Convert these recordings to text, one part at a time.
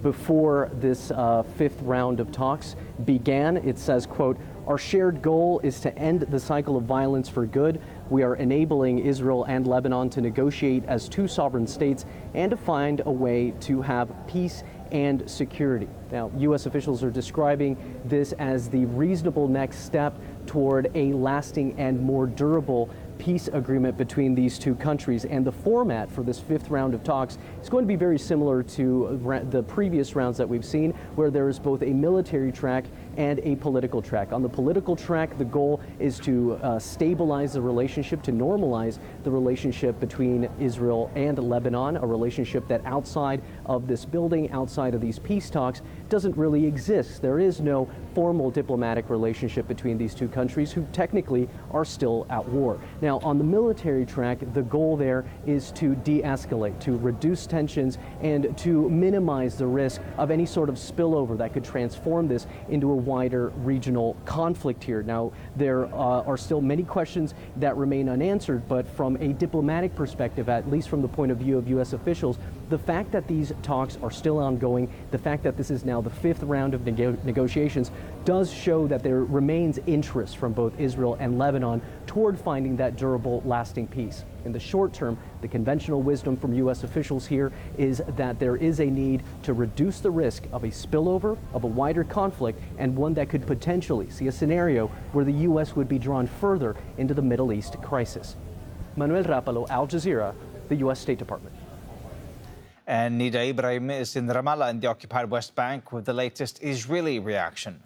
before this fifth round of talks began. It says, quote, "Our shared goal is to end the cycle of violence for good. We are enabling Israel and Lebanon to negotiate as two sovereign states and to find a way to have peace and security." Now, U.S. officials are describing this as the reasonable next step toward a lasting and more durable peace agreement between these two countries. And the format for this fifth round of talks is going to be very similar to the previous rounds that we've seen, where there is both a military track and a political track. On the political track, the goal is to stabilize the relationship, to normalize the relationship between Israel and Lebanon, a relationship that outside of this building, outside of these peace talks, doesn't really exist. There is no formal diplomatic relationship between these two countries, who technically are still at war. Now, on the military track, the goal there is to de-escalate, to reduce tensions, and to minimize the risk of any sort of spillover that could transform this into a wider regional conflict here. Now, there are still many questions that remain unanswered, but from a diplomatic perspective, at least from the point of view of U.S. officials, the fact that these talks are still ongoing, the fact that this is now the fifth round of negotiations, does show that there remains interest from both Israel and Lebanon toward finding that durable, lasting peace. In the short term, the conventional wisdom from U.S. officials here is that there is a need to reduce the risk of a spillover, of a wider conflict, and one that could potentially see a scenario where the U.S. would be drawn further into the Middle East crisis. Manuel Rapalo, Al Jazeera, the U.S. State Department. And Nida Ibrahim is in Ramallah in the occupied West Bank with the latest Israeli reaction.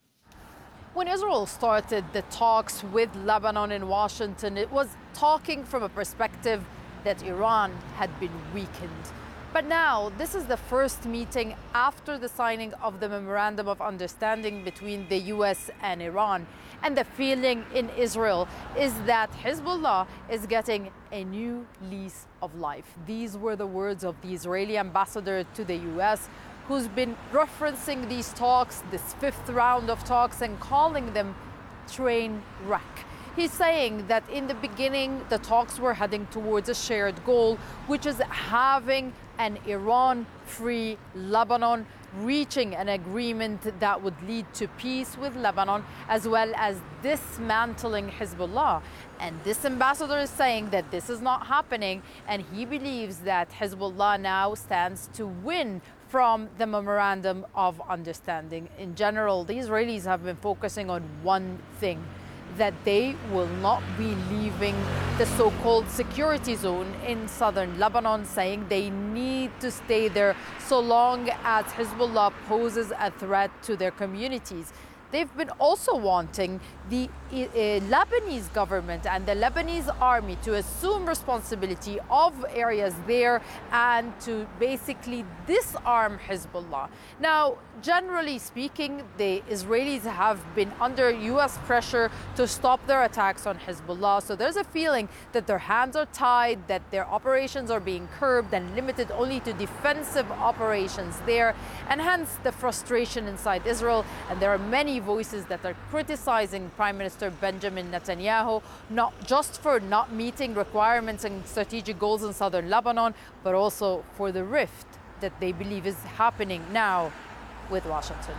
When Israel started the talks with Lebanon in Washington, it was talking from a perspective that Iran had been weakened. But now, this is the first meeting after the signing of the Memorandum of Understanding between the U.S. and Iran. And the feeling in Israel is that Hezbollah is getting a new lease of life. These were the words of the Israeli ambassador to the U.S., who's been referencing these talks, this fifth round of talks, and calling them train wreck. He's saying that in the beginning, the talks were heading towards a shared goal, which is having an Iran-free Lebanon, reaching an agreement that would lead to peace with Lebanon, as well as dismantling Hezbollah. And this ambassador is saying that this is not happening, and he believes that Hezbollah now stands to win from the Memorandum of Understanding. In general, the Israelis have been focusing on one thing, that they will not be leaving the so-called security zone in southern Lebanon, saying they need to stay there so long as Hezbollah poses a threat to their communities. They've been also wanting the Lebanese government and the Lebanese army to assume responsibility of areas there and to basically disarm Hezbollah. Now, generally speaking, the Israelis have been under U.S. pressure to stop their attacks on Hezbollah. So there's a feeling that their hands are tied, that their operations are being curbed and limited only to defensive operations there, and hence the frustration inside Israel. And there are many voices that are criticizing Prime Minister Benjamin Netanyahu, not just for not meeting requirements and strategic goals in southern Lebanon, but also for the rift that they believe is happening now with Washington.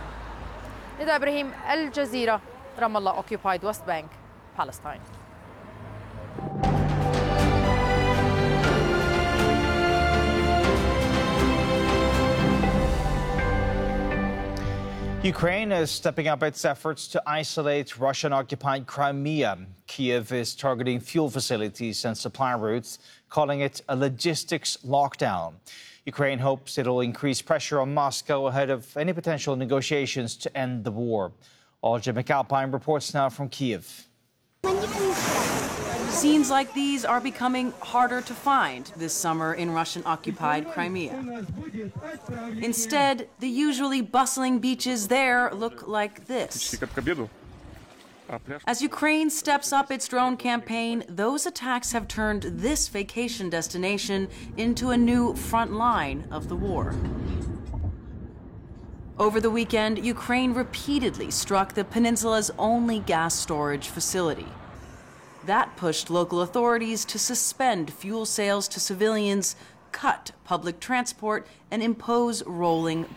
Nida Ibrahim, Al Jazeera, Ramallah, occupied West Bank, Palestine. Ukraine is stepping up its efforts to isolate Russian-occupied Crimea. Kyiv is targeting fuel facilities and supply routes, calling it a logistics lockdown. Ukraine hopes it'll increase pressure on Moscow ahead of any potential negotiations to end the war. Olga McAlpine reports now from Kyiv. Scenes like these are becoming harder to find this summer in Russian-occupied Crimea. Instead, the usually bustling beaches there look like this. As Ukraine steps up its drone campaign, those attacks have turned this vacation destination into a new front line of the war. Over the weekend, Ukraine repeatedly struck the peninsula's only gas storage facility. That pushed local authorities to suspend fuel sales to civilians, cut public transport, and impose rolling